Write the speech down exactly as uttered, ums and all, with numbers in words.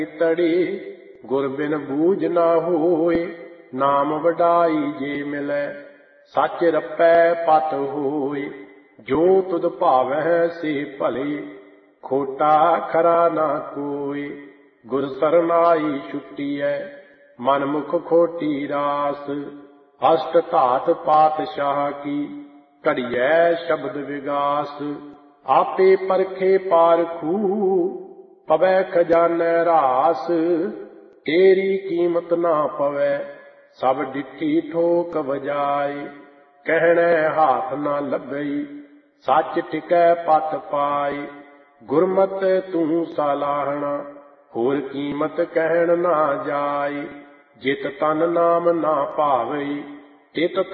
तड़ी गुर बिन बूझ ना होए, नाम वडाई जे मिलै सच रपै पत होए। जो तुद भावै से भले, खोटा खरा ना कोई। गुर सरनाई छुट्टीऐ मन मुख खोटी रास, अष्ट धात पातशाह की घड़ियै शब्द विगास। आपे परखे पारखू पवै खजानै रास, तेरी कीमत ना पवै सब डिठी ठोक वजाए। कहणे हाथ ना लगई सच टिकै पत पाए। गुरमत तू सलाहना होर कीमत कहण ना जाए। जित तन नाम ना भावई तित